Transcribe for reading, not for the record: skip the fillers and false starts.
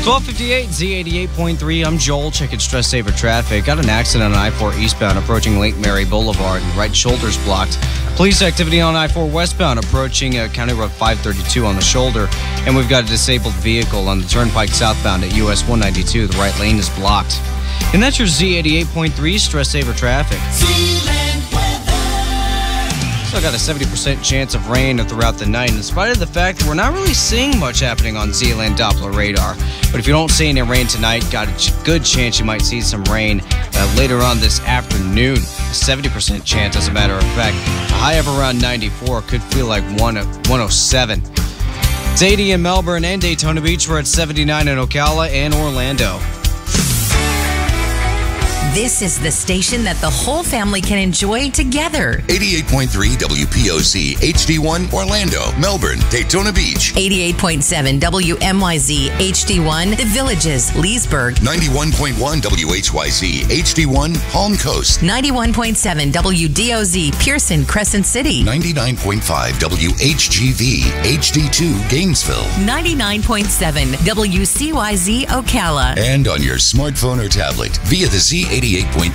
1258 Z88.3. I'm Joel. Checking stress saver traffic. Got an accident on I-4 eastbound approaching Lake Mary Boulevard. Right shoulder's blocked. Police activity on I-4 westbound approaching County Road 532 on the shoulder. And we've got a disabled vehicle on the turnpike southbound at US 192. The right lane is blocked. And that's your Z88.3 stress saver traffic. Still got a 70% chance of rain throughout the night, in spite of the fact that we're not really seeing much happening on Zealand Doppler radar. But if you don't see any rain tonight, got a good chance you might see some rain later on this afternoon. A 70% chance, as a matter of fact. A high of around 94, could feel like 107. It's 80 in Melbourne and Daytona Beach. We're at 79 in Ocala and Orlando. This is the station that the whole family can enjoy together. 88.3 WPOC HD1 Orlando, Melbourne, Daytona Beach. 88.7 WMYZ HD1 The Villages, Leesburg. 91.1 WHYZ HD1 Palm Coast. 91.7 WDOZ Pearson, Crescent City. 99.5 WHGV HD2 Gainesville. 99.7 WCYZ Ocala. And on your smartphone or tablet via the Z88.3